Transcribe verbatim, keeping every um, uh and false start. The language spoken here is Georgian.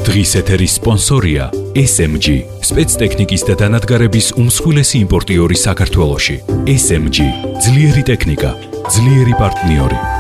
დღის ეთერის სპონსორია S M G, სპეცტექნიკის და დანადგარების უმსხვილესი იმპორტიორი საქართველოში. S M G, ძლიერი ტექნიკა, ძლიერი პარტნიორი.